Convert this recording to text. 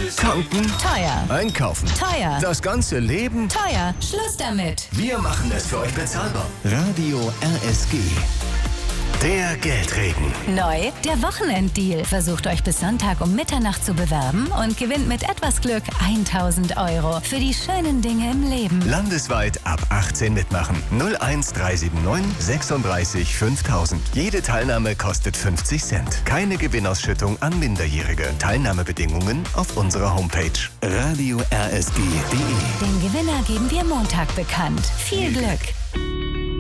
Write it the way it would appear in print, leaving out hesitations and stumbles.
Tanken? Teuer. Einkaufen? Teuer. Das ganze Leben? Teuer. Schluss damit. Wir machen es für euch bezahlbar. Radio RSG. Der Geldregen. Neu, der Wochenenddeal. Versucht euch bis Sonntag um Mitternacht zu bewerben und gewinnt mit etwas Glück 1.000 € für die schönen Dinge im Leben. Landesweit ab 18 mitmachen. 01379 36 5000. Jede Teilnahme kostet 50 Cent. Keine Gewinnausschüttung an Minderjährige. Teilnahmebedingungen auf unserer Homepage. Radio RSG.de. Den Gewinner geben wir Montag bekannt. Viel Glück.